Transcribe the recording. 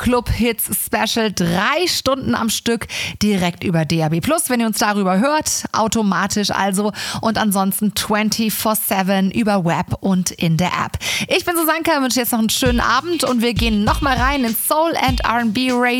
Club Hits Special, 3 Stunden am Stück, direkt über DAB+, wenn ihr uns darüber hört, automatisch also, und ansonsten 24/7 über Web und in der App. Ich bin Susanka, wünsche jetzt noch einen schönen Abend und wir gehen nochmal rein ins Soul and R&B Radio.